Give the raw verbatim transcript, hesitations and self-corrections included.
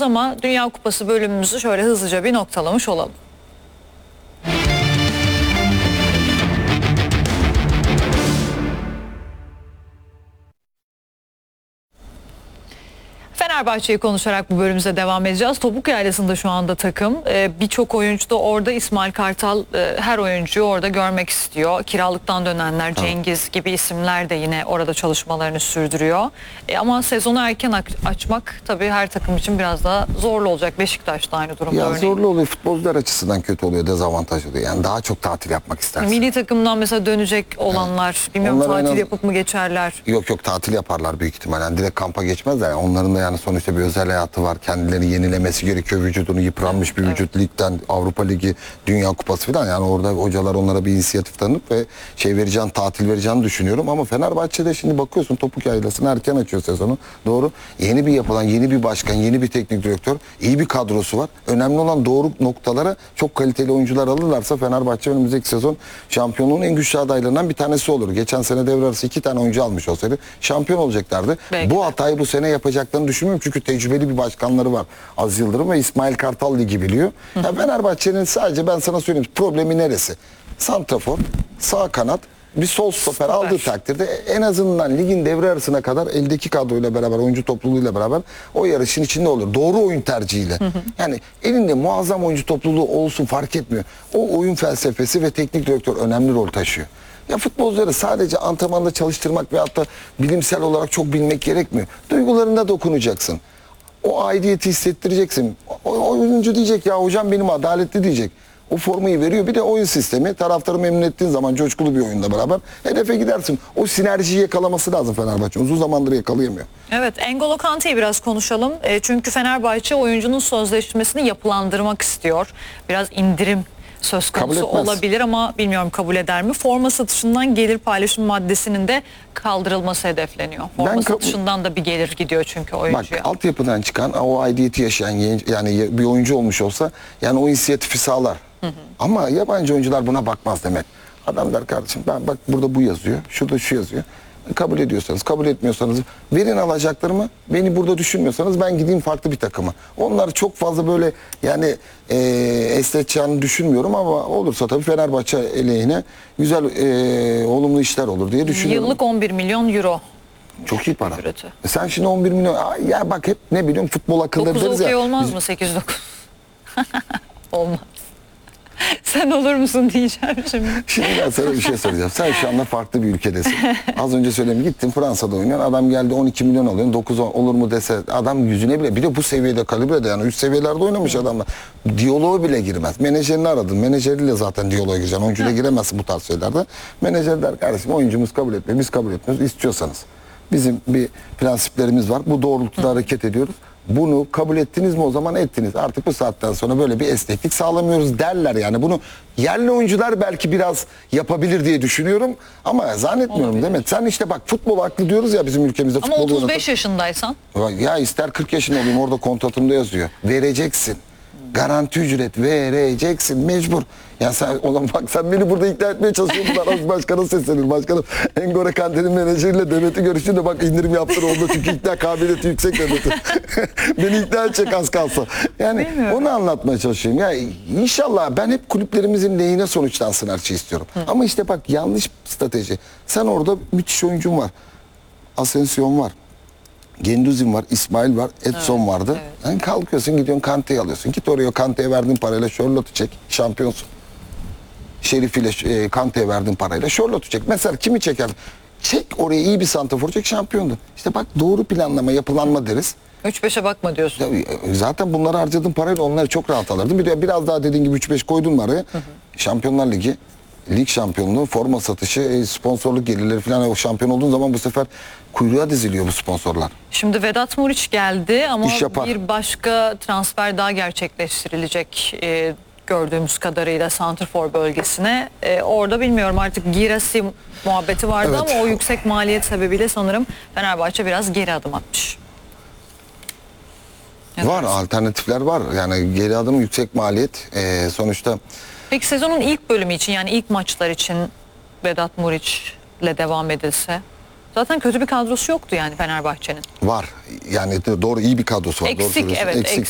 konuşacağız ama Dünya Kupası bölümümüzü şöyle hızlıca bir noktalamış olalım. Fenerbahçe'yi konuşarak bu bölümümüze devam edeceğiz. Topuk Yaylası'nda şu anda takım. Ee, Birçok oyuncu da orada. İsmail Kartal e, her oyuncuyu orada görmek istiyor. Kiralıktan dönenler, Cengiz gibi isimler de yine orada çalışmalarını sürdürüyor. E, ama sezonu erken aç- açmak tabii her takım için biraz daha zorlu olacak. Beşiktaş da aynı durumda Ya örneğin. zorlu oluyor. Futbolcular açısından kötü oluyor. Dezavantaj oluyor. Yani daha çok tatil yapmak istersin. Milli takımdan mesela dönecek olanlar, bilmiyorum Onlar tatil en az- yapıp mı geçerler? Yok yok tatil yaparlar büyük ihtimalle. Yani direkt kampa geçmezler. Yani onların da yani sonuçta bir özel hayatı var. Kendilerini yenilemesi gerekiyor. Vücudunu yıpranmış Evet, bir evet. vücut. Ligden, Avrupa Ligi, Dünya Kupası falan. Yani orada hocalar onlara bir inisiyatif tanıp ve şey vereceğini, tatil vereceğini düşünüyorum. Ama Fenerbahçe'de şimdi bakıyorsun Topuk Yaylası'nı erken açıyor sezonu. Doğru. Yeni bir yapılan, yeni bir başkan, yeni bir teknik direktör. İyi bir kadrosu var. Önemli olan doğru noktalara çok kaliteli oyuncular alırlarsa Fenerbahçe önümüzdeki sezon şampiyonluğun en güçlü adaylarından bir tanesi olur. Geçen sene devre arası iki tane oyuncu almış olsaydı şampiyon olacaklardı. Belki. Bu hatayı bu sene yapacaklarını düşünmüyorum. Çünkü tecrübeli bir başkanları var. Aziz Yıldırım ve İsmail Kartal ligi biliyor. Ya Fenerbahçe'nin sadece ben sana söyleyeyim problemi neresi? Santrafor, sağ kanat, bir sol stoper Stoper. aldığı takdirde en azından ligin devre arasına kadar eldeki kadroyla beraber, oyuncu topluluğuyla beraber o yarışın içinde olur. Doğru oyun tercihiyle. Yani elinde muazzam oyuncu topluluğu olsun fark etmiyor. O oyun felsefesi ve teknik direktör önemli rol taşıyor. Ya futbolcuları sadece antrenmanda çalıştırmak veyahut da bilimsel olarak çok bilmek gerekmiyor. Duygularına dokunacaksın. O aidiyeti hissettireceksin. O oyuncu diyecek ya hocam benim adaletli diyecek. O formayı veriyor. Bir de oyun sistemi. Taraftarı memnun ettiğin zaman coşkulu bir oyunda beraber hedefe gidersin. O sinerjiyi yakalaması lazım Fenerbahçe. Uzun zamandır yakalayamıyor. Evet, N'Golo Kante'yi biraz konuşalım. E, çünkü Fenerbahçe oyuncunun sözleşmesini yapılandırmak istiyor. Biraz indirim söz konusu Kabul etmez. olabilir ama bilmiyorum kabul eder mi? Forma satışından gelir paylaşım maddesinin de kaldırılması hedefleniyor. Forma Ben kabul- satışından da bir gelir gidiyor çünkü Bak oyuncuya. altyapıdan çıkan o aidiyeti yaşayan yani bir oyuncu olmuş olsa yani o inisiyatifi sağlar. Hı hı. Ama yabancı oyuncular buna bakmaz demek. Adam der kardeşim ben bak burada bu yazıyor. Şurada şu yazıyor. Kabul ediyorsanız, kabul etmiyorsanız verin alacaklarımı. Beni burada düşünmüyorsanız ben gideyim farklı bir takıma. Onlar çok fazla böyle yani e, esneteceğini düşünmüyorum ama olursa tabii Fenerbahçe eleyhine güzel e, olumlu işler olur diye düşünüyorum. Yıllık on bir milyon euro. Çok iyi para. Ücreti. E sen şimdi on bir milyon Ay ya bak hep ne biliyorum futbol akılları dokuz deriz okey ya. olmaz Biz- mı? sekiz dokuz. Olmaz. Sen olur musun diyeceğim şimdi. Şimdi ben sana bir şey soracağım. Sen şu anda farklı bir ülkedesin. Az önce söyledim gittin Fransa'da oynuyorsun. Adam geldi on iki milyon alıyorsun. dokuz olur mu dese adam yüzüne bile. Bir de bu seviyede kalibrede yani üst seviyelerde oynamış adamlar. Diyaloğa bile girmez. Menajerini aradın. Menajeriyle zaten diyaloğa gireceksin. Oyuncuyla giremezsin bu tarz şeylerde. Menajer der kardeşim oyuncumuz kabul etmiyor. Biz kabul etmiyoruz. İstiyorsanız. Bizim bir prensiplerimiz var. Bu doğrultuda hareket ediyoruz. Bunu kabul ettiniz mi o zaman ettiniz. Artık bu saatten sonra böyle bir esneklik sağlamıyoruz derler yani. Bunu yerli oyuncular belki biraz yapabilir diye düşünüyorum. Ama zannetmiyorum Olabilir. değil mi? Sen işte bak futbol aklı diyoruz ya bizim ülkemizde. Ama futbol otuz beş yönetim. yaşındaysan Ya ister kırk yaşında olayım orada kontratımda yazıyor. Vereceksin. Garanti ücret vereceksin mecbur. Ya sen o zaman bak sen beni burada ikna etmeye çalışıyorsun. Az başkanım seslenir. Başkanım N'Golo Kante'nin menajeriyle Demet'i görüştü de bak indirim yaptır oldu. Çünkü ikna kabiliyeti yüksek Demet'i. Beni ikna edecek az kalsa. Yani Bilmiyorum. onu anlatmaya çalışıyorum. Ya inşallah ben hep kulüplerimizin lehine sonuçlansın her şey istiyorum. Hı. Ama işte bak yanlış strateji. Sen orada müthiş oyuncun var. Asensio var. Genduzin var, İsmail var, Edson Evet, vardı. evet. Yani kalkıyorsun gidiyorsun Kante'yi alıyorsun. Git oraya Kante'ye verdiğin parayla Charlotte'u çek. Şampiyonsun. Şerif ile e, Kante'ye verdiğin parayla Charlotte'u çek. Mesela kimi çeker? Çek oraya iyi bir santrafor çek şampiyondun. İşte bak doğru planlama, yapılanma deriz. üç beşe bakma diyorsun. Ya, e, zaten bunları harcadığın parayla onları çok rahat alırdın. Bir de biraz daha dediğin gibi üç beş koydun mu araya. Hı hı. Şampiyonlar Ligi, lig şampiyonluğu, forma satışı, e, sponsorluk gelirleri falan o şampiyon olduğun zaman bu sefer kuyruğa diziliyor bu sponsorlar. Şimdi Vedat Muriç geldi ama İş yapar. bir başka transfer daha gerçekleştirilecek e, gördüğümüz kadarıyla santrfor bölgesine. E, orada bilmiyorum artık Girassi muhabbeti vardı Evet. ama o yüksek maliyet sebebiyle sanırım Fenerbahçe biraz geri adım atmış. Ne Var dersin? alternatifler var. Yani geri adım yüksek maliyet. Ee, sonuçta Peki sezonun ilk bölümü için yani ilk maçlar için Vedat Muriç'le devam edilse zaten kötü bir kadrosu yoktu yani Fenerbahçe'nin. var. Yani doğru iyi bir kadrosu var. Doğru Eksik söylüyorsun. evet Eksik.